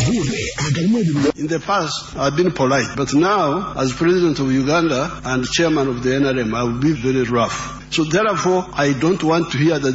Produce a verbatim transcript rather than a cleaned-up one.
In the past, I've been polite, but now, as president of Uganda and chairman of the N R M, I will be very rough. So therefore, I don't want to hear that